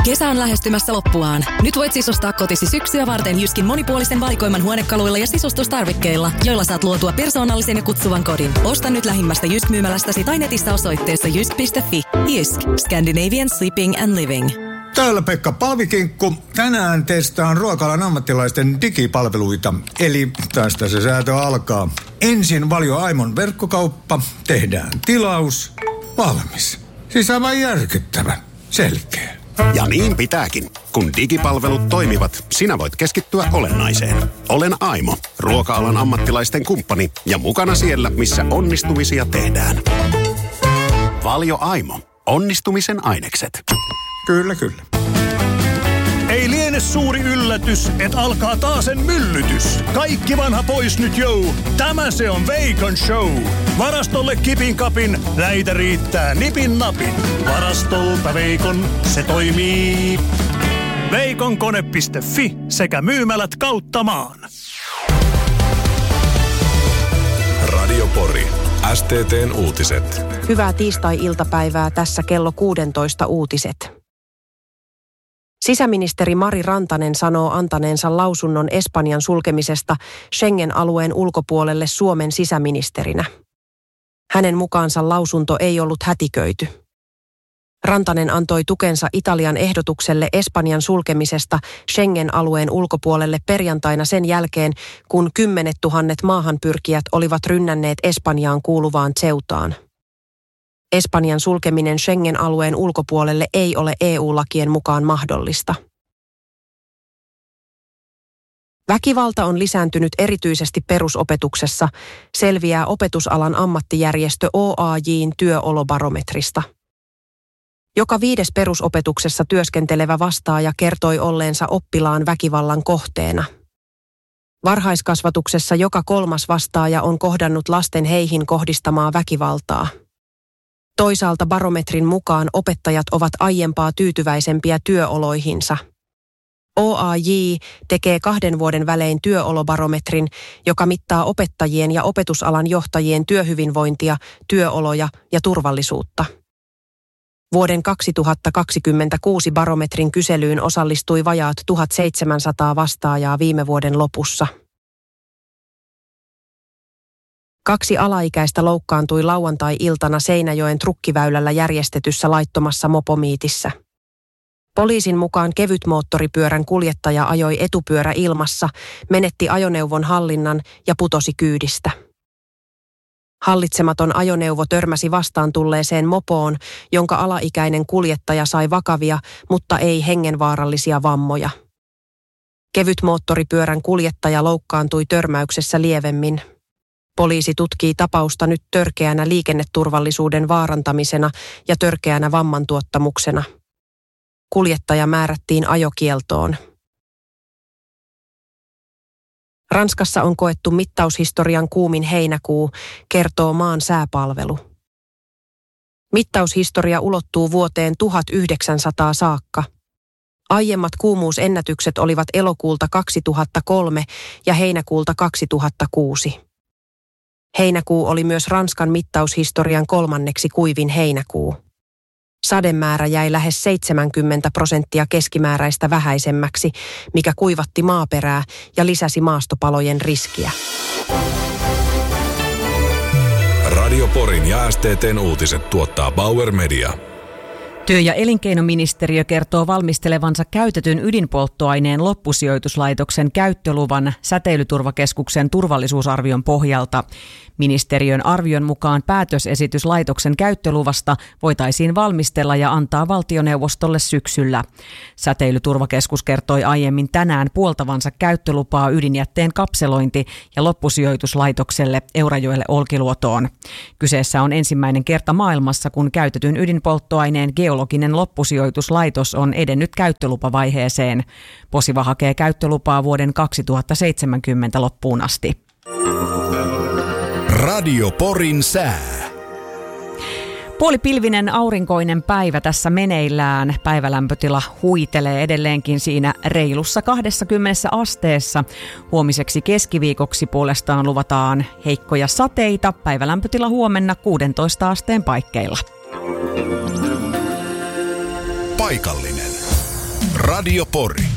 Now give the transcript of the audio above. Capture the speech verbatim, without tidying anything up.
Kesä on lähestymässä loppuaan. Nyt voit sisustaa kotisi syksyä varten Jyskin monipuolisen valikoiman huonekaluilla ja sisustustarvikkeilla, joilla saat luotua persoonallisen ja kutsuvan kodin. Osta nyt lähimmästä Jysk-myymälästäsi tai netistä osoitteessa jysk piste fi. Jysk. Scandinavian Sleeping and Living. Täällä Pekka Palvikinkku. Tänään testaan ruoka-alan ammattilaisten digipalveluita. Eli tästä se säätö alkaa. Ensin Valio Aimon verkkokauppa. Tehdään tilaus. Valmis. Siis aivan järkyttävän. Selkeä. Ja niin pitääkin. Kun digipalvelut toimivat, sinä voit keskittyä olennaiseen. Olen Aimo, ruoka-alan ammattilaisten kumppani ja mukana siellä, missä onnistumisia tehdään. Valio Aimo. Onnistumisen ainekset. Kyllä, kyllä. Ei liene suuri yllätys, että alkaa taasen myllytys. Kaikki vanha pois nyt jou. Tämä se on Veikon show. Varastolle kipin kapin, näitä riittää nipin napin. Varastolta Veikon, se toimii. Veikonkone piste fi sekä myymälät kautta maan. Radio Pori. S T T:n uutiset. Hyvää tiistai-iltapäivää, tässä kello kuusitoista uutiset. Sisäministeri Mari Rantanen sanoo antaneensa lausunnon Espanjan sulkemisesta Schengen-alueen ulkopuolelle Suomen sisäministerinä. Hänen mukaansa lausunto ei ollut hätiköity. Rantanen antoi tukensa Italian ehdotukselle Espanjan sulkemisesta Schengen-alueen ulkopuolelle perjantaina sen jälkeen, kun kymmenet tuhannet maahanpyrkijät olivat rynnänneet Espanjaan kuuluvaan Ceutaan. Espanjan sulkeminen Schengen-alueen ulkopuolelle ei ole E U-lakien mukaan mahdollista. Väkivalta on lisääntynyt erityisesti perusopetuksessa, selviää opetusalan ammattijärjestö O A J:n työolobarometrista. Joka viides perusopetuksessa työskentelevä vastaaja kertoi olleensa oppilaan väkivallan kohteena. Varhaiskasvatuksessa joka kolmas vastaaja on kohdannut lasten heihin kohdistamaa väkivaltaa. Toisaalta barometrin mukaan opettajat ovat aiempaa tyytyväisempiä työoloihinsa. O A J tekee kahden vuoden välein työolobarometrin, joka mittaa opettajien ja opetusalan johtajien työhyvinvointia, työoloja ja turvallisuutta. Vuoden kaksituhattakaksikymmentäkuusi barometrin kyselyyn osallistui vajaat tuhatseitsemänsataa vastaajaa viime vuoden lopussa. Kaksi alaikäistä loukkaantui lauantai-iltana Seinäjoen Trukkiväylällä järjestetyssä laittomassa mopomiitissä. Poliisin mukaan kevytmoottoripyörän kuljettaja ajoi etupyörä ilmassa, menetti ajoneuvon hallinnan ja putosi kyydistä. Hallitsematon ajoneuvo törmäsi vastaan tulleeseen mopoon, jonka alaikäinen kuljettaja sai vakavia, mutta ei hengenvaarallisia vammoja. Kevytmoottoripyörän kuljettaja loukkaantui törmäyksessä lievemmin. Poliisi tutkii tapausta nyt törkeänä liikenneturvallisuuden vaarantamisena ja törkeänä vammantuottamuksena. Kuljettaja määrättiin ajokieltoon. Ranskassa on koettu mittaushistorian kuumin heinäkuu, kertoo maan sääpalvelu. Mittaushistoria ulottuu vuoteen tuhatyhdeksänsataa saakka. Aiemmat kuumuusennätykset olivat elokuulta kaksituhattakolme ja heinäkuulta kaksituhattakuusi. Heinäkuu oli myös Ranskan mittaushistorian kolmanneksi kuivin heinäkuu. Sademäärä jäi lähes seitsemänkymmentä prosenttia keskimääräistä vähäisemmäksi, mikä kuivatti maaperää ja lisäsi maastopalojen riskiä. Radio Porin ja S T T:n uutiset tuottaa Bauer Media. Työ- ja elinkeinoministeriö kertoo valmistelevansa käytetyn ydinpolttoaineen loppusijoituslaitoksen käyttöluvan Säteilyturvakeskuksen turvallisuusarvion pohjalta. Ministeriön arvion mukaan päätösesitys laitoksen käyttöluvasta voitaisiin valmistella ja antaa valtioneuvostolle syksyllä. Säteilyturvakeskus kertoi aiemmin tänään puoltavansa käyttölupaa ydinjätteen kapselointi- ja loppusijoituslaitokselle Eurajoelle Olkiluotoon. Kyseessä on ensimmäinen kerta maailmassa, kun käytetyn ydinpolttoaineen geologinen loppusijoituslaitos on edennyt käyttölupavaiheeseen. Posiva hakee käyttölupaa vuoden kaksituhattaseitsemänkymmentä loppuun asti. Radio Porin sää. Puolipilvinen aurinkoinen päivä tässä meneillään. Päivälämpötila huitelee edelleenkin siinä reilussa kaksikymmentä asteessa. Huomiseksi keskiviikoksi puolestaan luvataan heikkoja sateita. Päivälämpötila huomenna kuusitoista asteen paikkeilla. Paikallinen. Radio Pori.